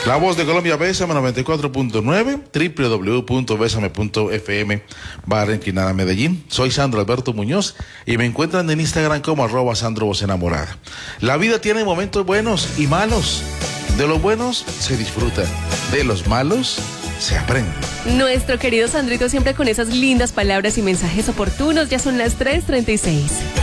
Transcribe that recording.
La Voz de Colombia, Bésame 94.9, www.besame.fm, barra inclinada Medellín. Soy Sandro Alberto Muñoz y me encuentran en Instagram como @Sandro Voz Enamorada. La vida tiene momentos buenos y malos. De los buenos se disfruta, de los malos se aprende. Nuestro querido Sandrito siempre con esas lindas palabras y mensajes oportunos. Ya son las 3:36.